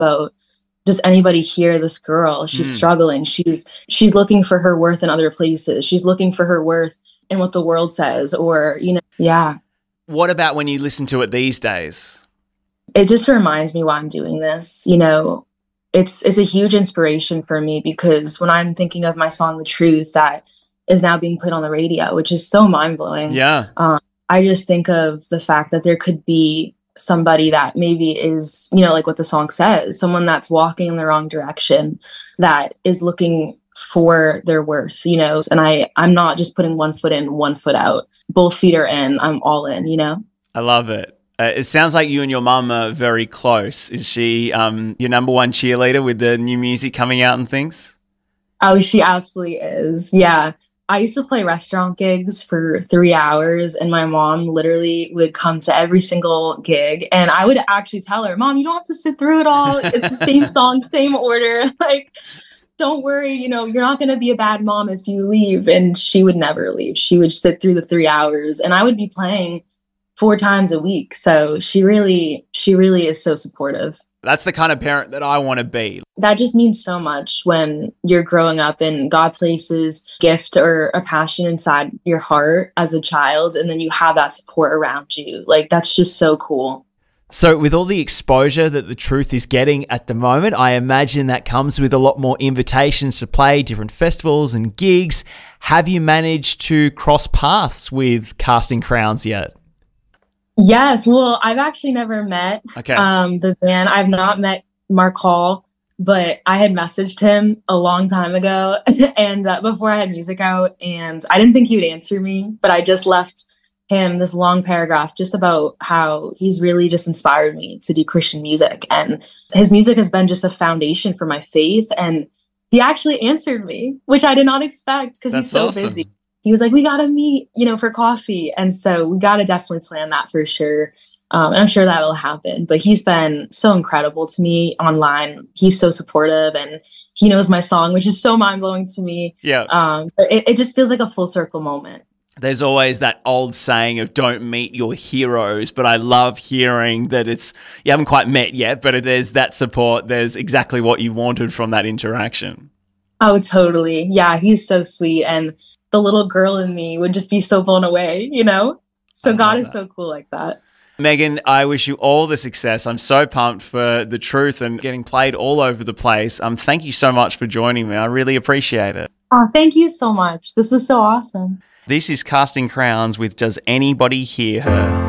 about, does anybody hear this girl? She's struggling. She's looking for her worth in other places. She's looking for her worth in what the world says, or, yeah. What about when you listen to it these days? It just reminds me why I'm doing this. It's a huge inspiration for me, because when I'm thinking of my song, The Truth, that is now being played on the radio, which is so mind-blowing. Yeah. I just think of the fact that there could be somebody that maybe is, like what the song says, someone that's walking in the wrong direction, that is looking for their worth, and I'm not just putting one foot in, one foot out. Both feet are in. I'm all in, I love it. It sounds like you and your mum are very close. Is she your number one cheerleader with the new music coming out and things? Oh, she absolutely is. Yeah. I used to play restaurant gigs for 3 hours, and my mom literally would come to every single gig, and I would actually tell her, Mom, you don't have to sit through it all. It's the same song, same order. Like, don't worry, you're not going to be a bad mom if you leave. And she would never leave. She would sit through the 3 hours, and I would be playing 4 times a week. So she really is so supportive. That's the kind of parent that I want to be. That just means so much when you're growing up and God places a gift or a passion inside your heart as a child, and then you have that support around you. Like, that's just so cool. So with all the exposure that The Truth is getting at the moment, I imagine that comes with a lot more invitations to play different festivals and gigs. Have you managed to cross paths with Casting Crowns yet? Yes. Well, I've actually never met the band. I've not met Mark Hall, but I had messaged him a long time ago and before I had music out, and I didn't think he would answer me, but I just left him this long paragraph just about how he's really just inspired me to do Christian music, and his music has been just a foundation for my faith. And he actually answered me, which I did not expect, because he's so awesome. busy. He was like, we got to meet, for coffee. And so we got to definitely plan that for sure. And I'm sure that'll happen. But he's been so incredible to me online. He's so supportive, and he knows my song, which is so mind-blowing to me. Yeah. But it just feels like a full circle moment. There's always that old saying of don't meet your heroes, but I love hearing that you haven't quite met yet, but there's that support. There's exactly what you wanted from that interaction. Oh, totally. Yeah, he's so sweet. And the little girl in me would just be so blown away, So God is so cool like that. Megan, I wish you all the success. I'm so pumped for The Truth and getting played all over the place. Thank you so much for joining me. I really appreciate it. Oh, thank you so much. This was so awesome. This is Casting Crowns with Does Anybody Hear Her?